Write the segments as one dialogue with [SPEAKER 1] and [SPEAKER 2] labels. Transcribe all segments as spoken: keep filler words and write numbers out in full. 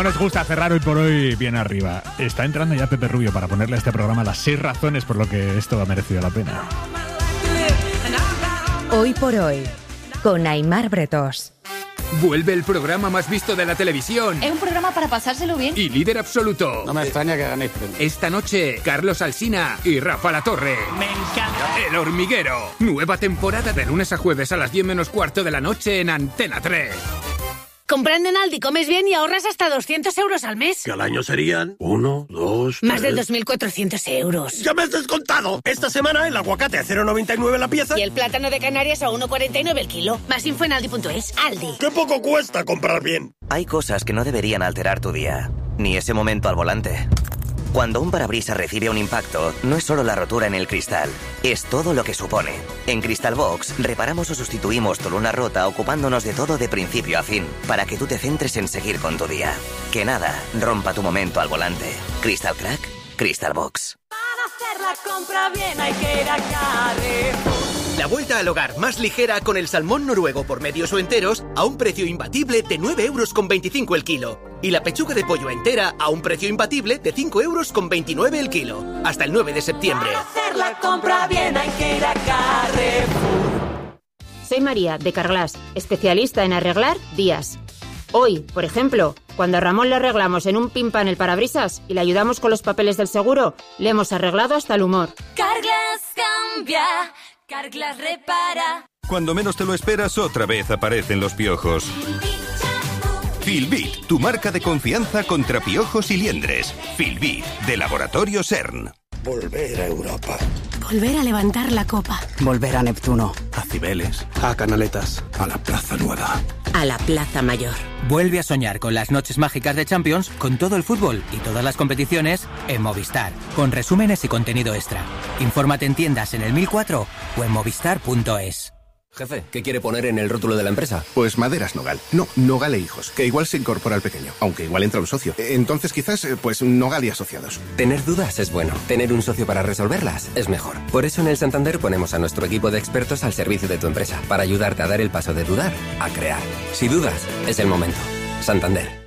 [SPEAKER 1] Cómo nos gusta cerrar hoy por hoy bien arriba. Está entrando ya Pepe Rubio para ponerle a este programa las seis razones por lo que esto ha merecido la pena.
[SPEAKER 2] Hoy por hoy, con Aimar Bretós.
[SPEAKER 3] Vuelve el programa más visto de la televisión.
[SPEAKER 4] Es un programa para pasárselo bien.
[SPEAKER 3] Y líder absoluto.
[SPEAKER 5] No me extraña que ganéis premio.
[SPEAKER 3] Esta noche, Carlos Alsina y Rafa Latorre.
[SPEAKER 6] Me encanta.
[SPEAKER 3] El Hormiguero. Nueva temporada de lunes a jueves a las diez menos cuarto de la noche en Antena tres.
[SPEAKER 7] Comprando en Aldi comes bien y ahorras hasta doscientos euros al mes.
[SPEAKER 8] Que al año serían uno, dos,
[SPEAKER 7] Más
[SPEAKER 8] tres...
[SPEAKER 7] de dos mil cuatrocientos euros.
[SPEAKER 8] ¡Ya me has descontado! Esta semana el aguacate a cero coma noventa y nueve la pieza.
[SPEAKER 7] Y el plátano de Canarias a uno coma cuarenta y nueve el kilo. Más info en aldi punto es. Aldi.
[SPEAKER 8] ¡Qué poco cuesta comprar bien!
[SPEAKER 9] Hay cosas que no deberían alterar tu día. Ni ese momento al volante. Cuando un parabrisas recibe un impacto, no es solo la rotura en el cristal, es todo lo que supone. En Crystal Box, reparamos o sustituimos tu luna rota ocupándonos de todo de principio a fin, para que tú te centres en seguir con tu día. Que nada rompa tu momento al volante. Crystal Crack, Crystal Box.
[SPEAKER 10] Para hacer la compra bien hay que ir a Carrefour.
[SPEAKER 11] La vuelta al hogar más ligera con el salmón noruego por medios o enteros a un precio imbatible de nueve euros con veinticinco el kilo. Y la pechuga de pollo entera a un precio imbatible de cinco euros con veintinueve el kilo. Hasta el nueve de septiembre.
[SPEAKER 10] Para hacer la compra bien hay que ir a Carrefour.
[SPEAKER 12] Soy María, de Carglass, especialista en arreglar vías. Hoy, por ejemplo, cuando a Ramón le arreglamos en un pimpan el parabrisas y le ayudamos con los papeles del seguro, le hemos arreglado hasta el humor.
[SPEAKER 10] Carglass cambia, Carglass repara.
[SPEAKER 13] Cuando menos te lo esperas, otra vez aparecen los piojos. Filbit, tu marca de confianza contra piojos y liendres. Filbit, de Laboratorio CERN.
[SPEAKER 8] Volver a Europa.
[SPEAKER 7] Volver a levantar la copa.
[SPEAKER 5] Volver a Neptuno.
[SPEAKER 8] A Cibeles. A Canaletas. A la Plaza Nueva.
[SPEAKER 2] A la Plaza Mayor.
[SPEAKER 14] Vuelve a soñar con las noches mágicas de Champions, con todo el fútbol y todas las competiciones en Movistar, con resúmenes y contenido extra. Infórmate en tiendas en el mil cuatro o en movistar punto es.
[SPEAKER 15] Jefe, ¿qué quiere poner en el rótulo de la empresa?
[SPEAKER 16] Pues Maderas Nogal. No, Nogal e Hijos, que igual se incorpora al pequeño, aunque igual entra un socio. Entonces quizás, pues Nogal y Asociados.
[SPEAKER 15] Tener dudas es bueno. Tener un socio para resolverlas es mejor. Por eso en el Santander ponemos a nuestro equipo de expertos al servicio de tu empresa, para ayudarte a dar el paso de dudar a crear. Si dudas, es el momento. Santander.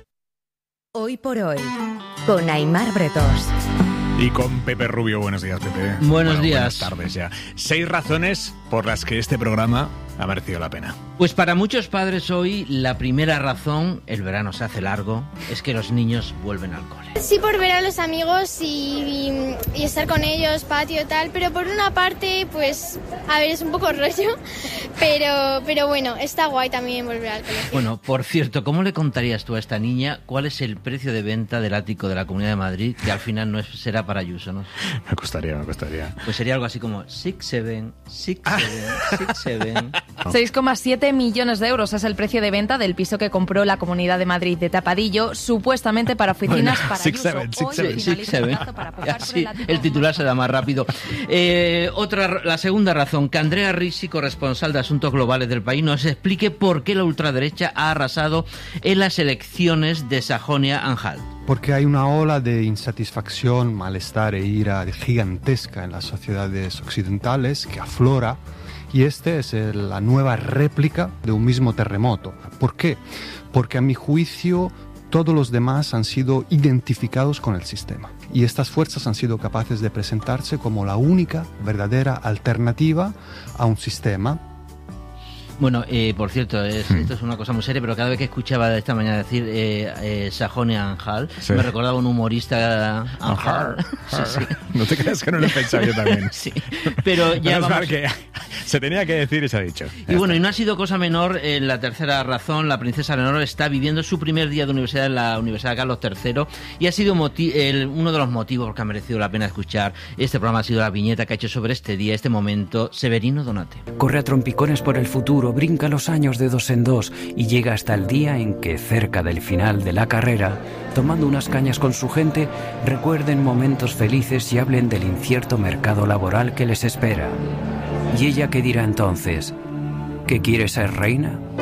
[SPEAKER 2] Hoy por hoy, con Aimar Bretós.
[SPEAKER 1] Y con Pepe Rubio. Buenos días, Pepe.
[SPEAKER 17] Buenos
[SPEAKER 1] bueno,
[SPEAKER 17] días.
[SPEAKER 1] Buenas tardes ya. Seis razones por las que este programa ha merecido la pena.
[SPEAKER 17] Pues para muchos padres hoy, la primera razón, el verano se hace largo, es que los niños vuelven al cole.
[SPEAKER 18] Sí, por ver a los amigos y, y, y estar con ellos, patio y tal, pero por una parte, pues, a ver, es un poco rollo, pero, pero bueno, está guay también volver al colegio.
[SPEAKER 17] Bueno, por cierto, ¿cómo le contarías tú a esta niña cuál es el precio de venta del ático de la Comunidad de Madrid, que al final no es, será para Ayuso, ¿no?
[SPEAKER 1] Me costaría, me costaría.
[SPEAKER 17] Pues sería algo así como six seven, six seven, six seven.
[SPEAKER 4] seis coma siete millones de euros es el precio de venta del piso que compró la Comunidad de Madrid de Tapadillo, supuestamente para oficinas
[SPEAKER 1] bueno,
[SPEAKER 4] para
[SPEAKER 1] six
[SPEAKER 4] Ayuso.
[SPEAKER 1] Seven, six
[SPEAKER 4] Hoy
[SPEAKER 1] seven.
[SPEAKER 4] finaliza el plazo para aplicar
[SPEAKER 17] Así,
[SPEAKER 4] por el ático.
[SPEAKER 17] el titular será más rápido. Eh, otra, la segunda razón, que Andrea Ricci, corresponsal de Asuntos Globales del País, nos explique por qué la ultraderecha ha arrasado en las elecciones de Sajonia-Anhalt.
[SPEAKER 19] Porque hay una ola de insatisfacción, malestar e ira gigantesca en las sociedades occidentales que aflora, y este es el, la nueva réplica de un mismo terremoto. ¿Por qué? Porque a mi juicio todos los demás han sido identificados con el sistema, y estas fuerzas han sido capaces de presentarse como la única verdadera alternativa a un sistema.
[SPEAKER 17] Bueno, eh, por cierto, es, esto es una cosa muy seria, pero cada vez que escuchaba de esta mañana decir eh, eh, Sajonia-Anhalt, sí, me recordaba un humorista Anhalt. Sí, sí.
[SPEAKER 1] No te creas que no lo he pensado yo también.
[SPEAKER 17] Sí, pero ya
[SPEAKER 1] Menos
[SPEAKER 17] vamos...
[SPEAKER 1] mal que se tenía que decir y se ha dicho.
[SPEAKER 17] Y bueno, y no ha sido cosa menor, eh, la tercera razón, la princesa Leonor está viviendo su primer día de universidad en la Universidad Carlos tercero, y ha sido moti- el, uno de los motivos que ha merecido la pena escuchar este programa ha sido la viñeta que ha hecho sobre este día, este momento, Severino Donate.
[SPEAKER 20] Corre a trompicones por el futuro, brinca los años de dos en dos y llega hasta el día en que, cerca del final de la carrera, tomando unas cañas con su gente, recuerden momentos felices y hablen del incierto mercado laboral que les espera. ¿Y ella qué dirá entonces? ¿Que quiere ser reina?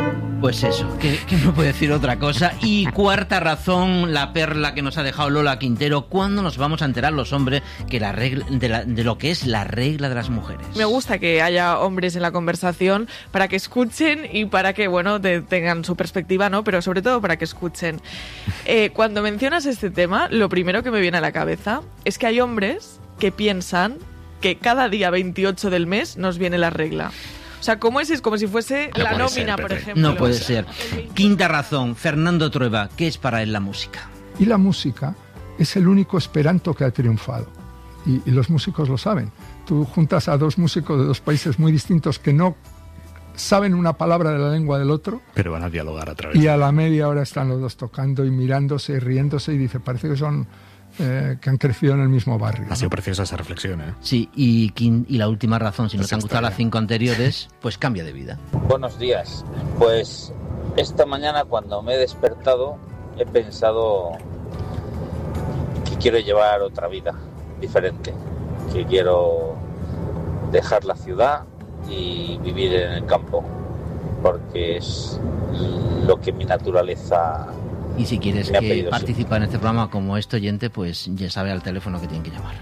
[SPEAKER 17] Pues eso, que, que no puedo decir otra cosa. Y cuarta razón, la perla que nos ha dejado Lola Quintero: ¿cuándo nos vamos a enterar los hombres que la regla, de, la, de lo que es la regla de las mujeres?
[SPEAKER 6] Me gusta que haya hombres en la conversación para que escuchen y para que, bueno, te, tengan su perspectiva, ¿no? Pero sobre todo para que escuchen. Eh, cuando mencionas este tema, lo primero que me viene a la cabeza es que hay hombres que piensan que cada día veintiocho del mes nos viene la regla. O sea, ¿cómo es? Es como si fuese no la nómina, ser, por ejemplo.
[SPEAKER 17] No puede ser. Quinta razón, Fernando Trueba: ¿qué es para él la música?
[SPEAKER 21] Y la música es el único esperanto que ha triunfado. Y, y los músicos lo saben. Tú juntas a dos músicos de dos países muy distintos que no saben una palabra de la lengua del otro,
[SPEAKER 1] pero van a dialogar a través.
[SPEAKER 21] Y a la media hora están los dos tocando y mirándose y riéndose, y dice, parece que son... Eh, que han crecido en el mismo barrio.
[SPEAKER 1] Ha sido preciosa esa reflexión, ¿eh?
[SPEAKER 17] Sí, y, y la última razón, si nos han gustado las cinco anteriores, pues cambia de vida.
[SPEAKER 22] Buenos días. Pues esta mañana cuando me he despertado he pensado que quiero llevar otra vida diferente, que quiero dejar la ciudad y vivir en el campo, porque es lo que mi naturaleza...
[SPEAKER 17] Y si quieres que pedido, participa sí. en este programa como este oyente, pues ya sabe al teléfono que tienen que llamar.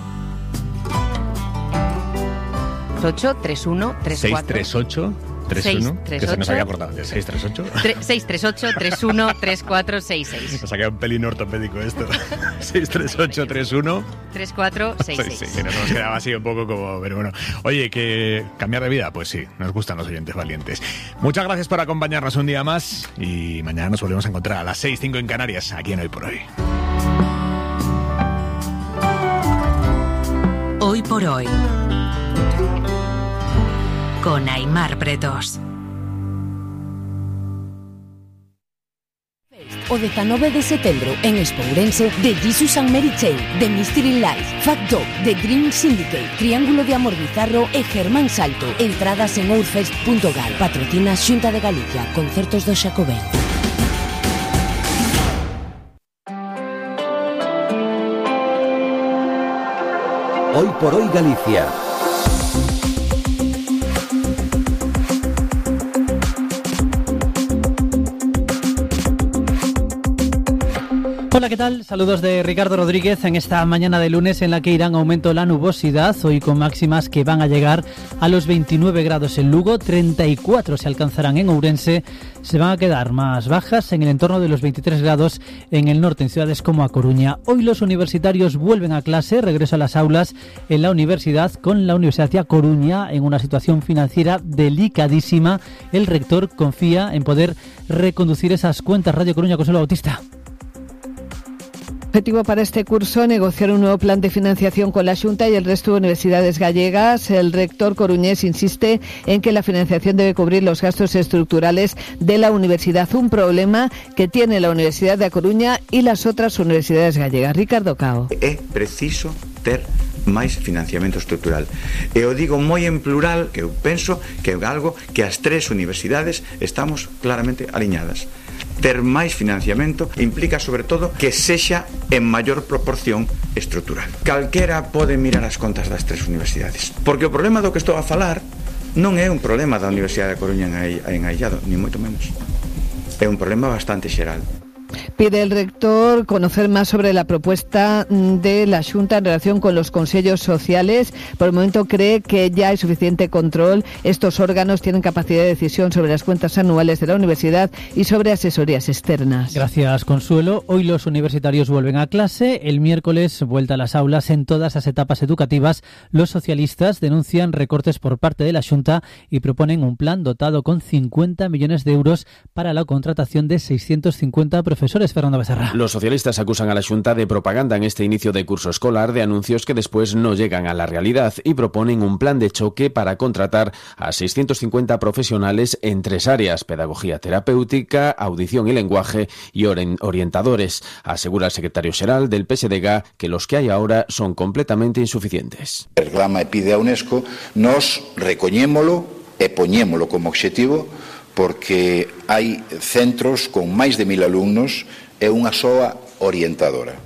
[SPEAKER 2] ocho tres uno tres cuatro
[SPEAKER 1] seis tres ocho tres uno que se nos había acordado de seis tres ocho
[SPEAKER 2] seis tres ocho tres uno tres cuatro seis seis.
[SPEAKER 1] Nos ha quedado un pelín ortopédico esto. seis tres ocho tres uno
[SPEAKER 2] tres cuatro seis seis.
[SPEAKER 1] Sí, sí, que nos quedaba así un poco como... Pero bueno, oye, que cambiar de vida, pues sí, nos gustan los oyentes valientes. Muchas gracias por acompañarnos un día más y mañana nos volvemos a encontrar a las seis cinco en Canarias, aquí en Hoy por Hoy.
[SPEAKER 2] Hoy por Hoy, con Aimar Bretos.
[SPEAKER 23] O dezanove de setembro en Expo Ourense, de Jesus and Mary Chain, de Mystery Life, Fat Dog, de Dream Syndicate, Triángulo de Amor Bizarro e Germán Salto. Entradas en ourfest punto gal. Patrocina Xunta de Galicia, concertos do Xacobeo.
[SPEAKER 24] Hoy por Hoy Galicia.
[SPEAKER 25] Hola, ¿qué tal? Saludos de Ricardo Rodríguez en esta mañana de lunes en la que irá en aumento la nubosidad, hoy con máximas que van a llegar a los veintinueve grados en Lugo, treinta y cuatro se alcanzarán en Ourense, se van a quedar más bajas en el entorno de los veintitrés grados en el norte, en ciudades como A Coruña. Hoy los universitarios vuelven a clase, regreso a las aulas en la universidad, con la Universidad de A Coruña en una situación financiera delicadísima. El rector confía en poder reconducir esas cuentas. Radio Coruña, Consuelo Bautista.
[SPEAKER 26] Objetivo para este curso, negociar un nuevo plan de financiación con la Xunta y el resto de universidades gallegas. El rector coruñés insiste en que la financiación debe cubrir los gastos estructurales de la universidad, un problema que tiene la Universidad de A Coruña y las otras universidades gallegas. Ricardo Cao.
[SPEAKER 27] É preciso ter máis financiamento estrutural. E o digo moi en plural, que eu penso que é algo que as tres universidades estamos claramente aliñadas. Ter máis financiamento implica, sobre todo, que sexa en maior proporción estrutural. Calquera pode mirar as contas das tres universidades. Porque o problema do que estou a falar non é un problema da Universidade de Coruña en aillado, ni moito menos. É un problema bastante xeral.
[SPEAKER 26] Pide el rector conocer más sobre la propuesta de la Xunta en relación con los consellos sociales. Por el momento cree que ya hay suficiente control. Estos órganos tienen capacidad de decisión sobre las cuentas anuales de la universidad y sobre asesorías externas.
[SPEAKER 25] Gracias, Consuelo. Hoy los universitarios vuelven a clase. El miércoles, vuelta a las aulas en todas las etapas educativas. Los socialistas denuncian recortes por parte de la Xunta y proponen un plan dotado con cincuenta millones de euros para la contratación de seiscientos cincuenta profesores. Fernando Becerra.
[SPEAKER 28] Los socialistas acusan a la Xunta de propaganda en este inicio de curso escolar, de anuncios que después no llegan a la realidad, y proponen un plan de choque para contratar a seiscientos cincuenta profesionales en tres áreas: pedagogía terapéutica, audición y lenguaje y orientadores. Asegura el secretario xeral del P S D G que los que hay ahora son completamente insuficientes.
[SPEAKER 29] Reclama e pide a UNESCO, nos recoñémolo e poñémolo como obxectivo, porque hai centros con máis de mil alumnos e unha soa orientadora.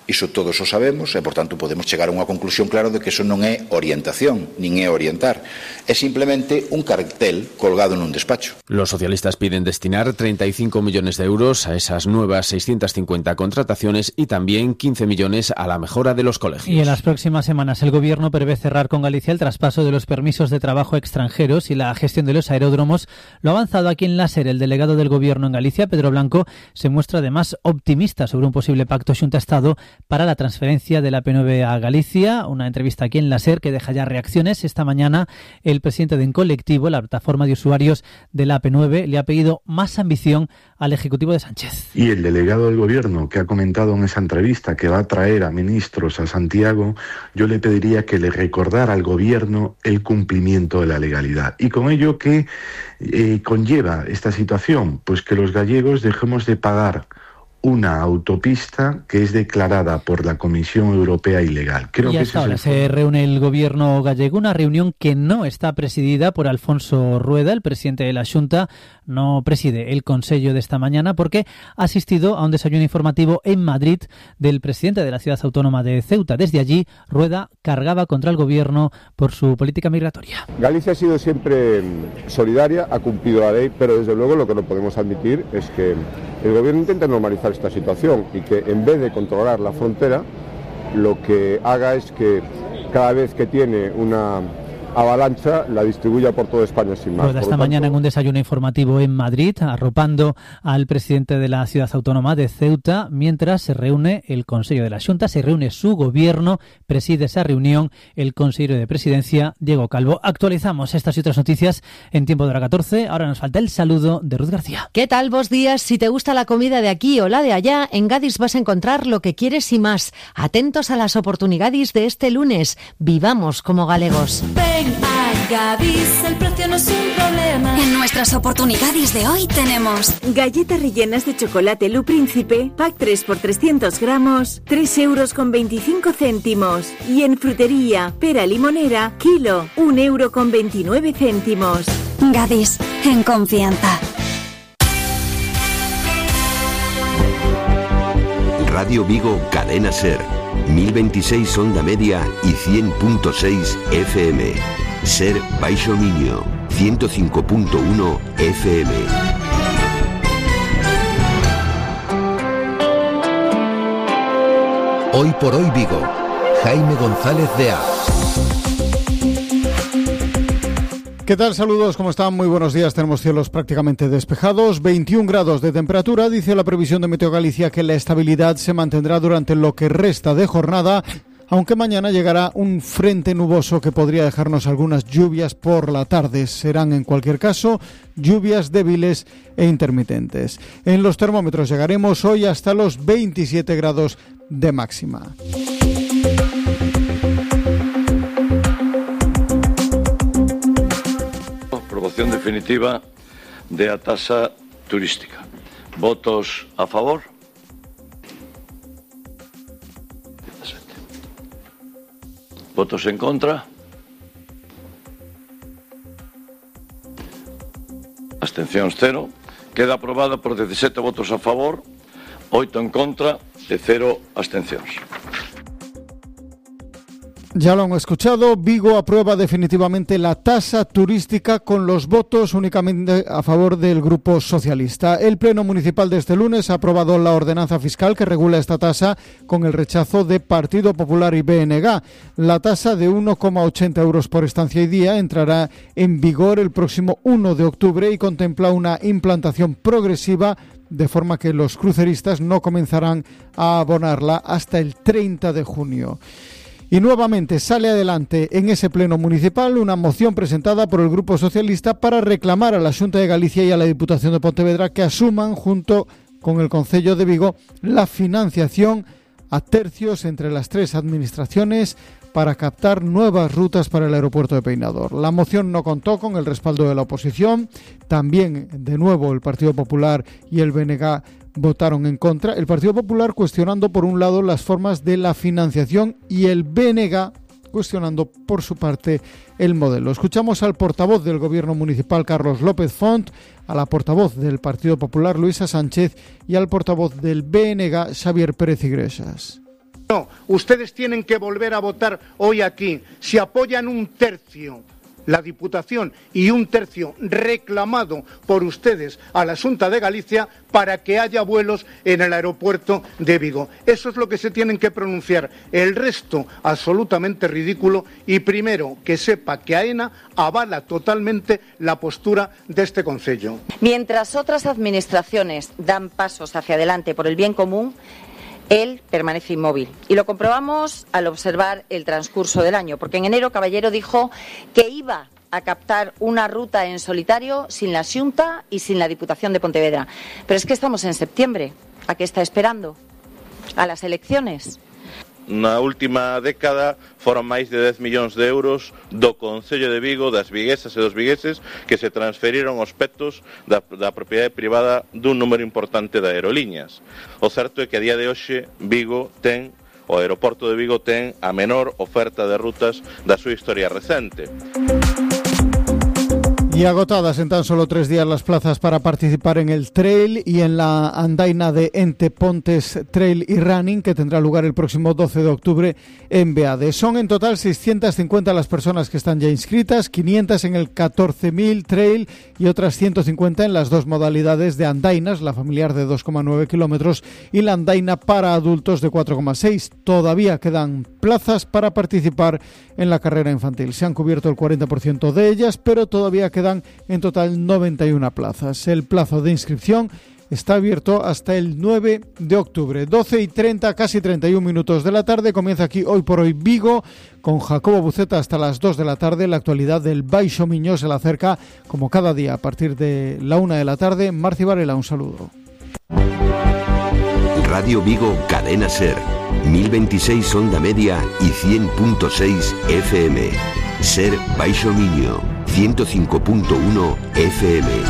[SPEAKER 29] Iso todos o sabemos e, por tanto, podemos chegar a unha conclusión clara de que iso non é orientación, nin é orientar. É simplemente un cartel colgado nun despacho.
[SPEAKER 28] Los socialistas piden destinar treinta y cinco millones de euros a esas nuevas seiscientas cincuenta contrataciones y también quince millones a la mejora de los colegios.
[SPEAKER 25] Y en las próximas semanas el Gobierno prevé cerrar con Galicia el traspaso de los permisos de trabajo extranjeros y la gestión de los aeródromos. Lo ha avanzado aquí en la SER. El delegado del Gobierno en Galicia, Pedro Blanco, se muestra además optimista sobre un posible pacto Xunta-Estado para la transferencia de la P nueve a Galicia. Una entrevista aquí en la SER que deja ya reacciones. Esta mañana el presidente de Encolectivo, la plataforma de usuarios de la P nueve, le ha pedido más ambición al Ejecutivo de Sánchez.
[SPEAKER 3] Y el delegado del Gobierno, que ha comentado en esa entrevista que va a traer a ministros a Santiago, yo le pediría que le recordara al Gobierno el cumplimiento de la legalidad. Y con ello, ¿qué eh, conlleva esta situación? Pues que los gallegos dejemos de pagar una autopista que es declarada por la Comisión Europea ilegal. Creo
[SPEAKER 25] y
[SPEAKER 3] que
[SPEAKER 25] hasta
[SPEAKER 3] ese
[SPEAKER 25] ahora
[SPEAKER 3] es el...
[SPEAKER 25] se reúne el Gobierno gallego, una reunión que no está presidida por Alfonso Rueda, el presidente de la Xunta. No preside el Consello de esta mañana porque ha asistido a un desayuno informativo en Madrid del presidente de la ciudad autónoma de Ceuta. Desde allí, Rueda cargaba contra el Gobierno por su política migratoria.
[SPEAKER 5] Galicia ha sido siempre solidaria, ha cumplido la ley, pero desde luego lo que no podemos admitir es que el Gobierno intenta normalizar esta situación y que en vez de controlar la frontera, lo que haga es que cada vez que tiene una avalancha la distribuya por toda España sin más.
[SPEAKER 25] Rueda esta tanto... mañana en un desayuno informativo en Madrid, arropando al presidente de la ciudad autónoma de Ceuta, mientras se reúne el Consejo de la Xunta, se reúne su gobierno, preside esa reunión el consejero de Presidencia, Diego Calvo. Actualizamos estas y otras noticias en tiempo de hora catorce. Ahora nos falta el saludo de Ruth García.
[SPEAKER 7] ¿Qué tal? Vos días. Si te gusta la comida de aquí o la de allá, en Gadis vas a encontrar lo que quieres y más. Atentos a las oportunidades de este lunes. Vivamos como galegos.
[SPEAKER 8] Ven a Gadis, el precio no es un problema.
[SPEAKER 9] En nuestras oportunidades de hoy tenemos
[SPEAKER 8] galletas rellenas de chocolate Lu Príncipe, pack tres por trescientos gramos, tres euros con veinticinco céntimos. Y en frutería, pera limonera, kilo, un euro con veintinueve céntimos.
[SPEAKER 9] Gadis, en confianza.
[SPEAKER 10] Radio Vigo, Cadena SER, mil veintiséis onda media y cien punto seis F M. SER Baixo Miño, ciento cinco punto uno F M.
[SPEAKER 24] Hoy por hoy Vigo, Jaime González de A.
[SPEAKER 11] ¿Qué tal? Saludos, ¿cómo están? Muy buenos días. Tenemos cielos prácticamente despejados, veintiún grados de temperatura. Dice la previsión de Meteo Galicia que la estabilidad se mantendrá durante lo que resta de jornada, aunque mañana llegará un frente nuboso que podría dejarnos algunas lluvias por la tarde. Serán en cualquier caso lluvias débiles e intermitentes. En los termómetros llegaremos hoy hasta los veintisiete grados de máxima.
[SPEAKER 12] Aprobación definitiva de la tasa turística. ¿Votos a favor? ¿Votos en contra? Abstencións cero. Queda aprobada por diecisiete votos a favor, oito en contra e cero abstencións.
[SPEAKER 11] Ya lo han escuchado, Vigo aprueba definitivamente la tasa turística con los votos únicamente a favor del Grupo Socialista. El Pleno Municipal de este lunes ha aprobado la ordenanza fiscal que regula esta tasa con el rechazo de Partido Popular y B N G. La tasa de uno coma ochenta euros por estancia y día entrará en vigor el próximo uno de octubre y contempla una implantación progresiva, de forma que los cruceristas no comenzarán a abonarla hasta el treinta de junio. Y nuevamente sale adelante en ese pleno municipal una moción presentada por el Grupo Socialista para reclamar a la Xunta de Galicia y a la Diputación de Pontevedra que asuman, junto con el Concello de Vigo, la financiación a tercios entre las tres administraciones para captar nuevas rutas para el aeropuerto de Peinador. La moción no contó con el respaldo de la oposición. También, de nuevo, el Partido Popular y el B N G votaron en contra. El Partido Popular cuestionando, por un lado, las formas de la financiación y el B N G cuestionando, por su parte, el modelo. Escuchamos al portavoz del Gobierno Municipal, Carlos López Font, a la portavoz del Partido Popular, Luisa Sánchez, y al portavoz del B N G, Xavier Pérez Iglesias.
[SPEAKER 4] No, ustedes tienen que volver a votar hoy aquí. Si apoyan un tercio la Diputación y un tercio reclamado por ustedes a la Xunta de Galicia para que haya vuelos en el aeropuerto de Vigo. Eso es lo que se tienen que pronunciar. El resto, absolutamente ridículo. Y primero, que sepa que AENA avala totalmente la postura de este Concello.
[SPEAKER 6] Mientras otras administraciones dan pasos hacia adelante por el bien común, él permanece inmóvil. Y lo comprobamos al observar el transcurso del año, porque en enero Caballero dijo que iba a captar una ruta en solitario sin la Xunta y sin la Diputación de Pontevedra. Pero es que estamos en septiembre. ¿A qué está esperando? ¿A las elecciones?
[SPEAKER 13] Na última década foron máis de dez millóns de euros do Concello de Vigo, das viguesas e dos vigueses, que se transferiron aos petos da, da propiedade privada dun número importante de aerolíneas. O certo é que a día de hoxe Vigo ten, o aeroporto de Vigo ten a menor oferta de rutas da súa historia recente.
[SPEAKER 11] Y agotadas en tan solo tres días las plazas para participar en el trail y en la andaina de Ente Pontes Trail y Running, que tendrá lugar el próximo doce de octubre en Beade. Son en total seiscientas cincuenta las personas que están ya inscritas, quinientas en el catorce mil Trail y otras ciento cincuenta en las dos modalidades de andainas, la familiar de dos coma nueve kilómetros y la andaina para adultos de cuatro coma seis. Todavía quedan plazas para participar en la carrera infantil. Se han cubierto el cuarenta por ciento de ellas, pero todavía quedan en total noventa y una plazas. El plazo de inscripción está abierto hasta el nueve de octubre. doce y treinta, casi treinta y un minutos de la tarde. Comienza aquí Hoy por Hoy Vigo con Jacobo Buceta hasta las dos de la tarde. La actualidad del Baixo Miño se la acerca como cada día a partir de la una de la tarde. Marci Varela, un saludo.
[SPEAKER 10] Radio Vigo Cadena Ser, mil veintiséis onda media y cien punto seis F M. Ser Baixo Miño, ciento cinco punto uno F M.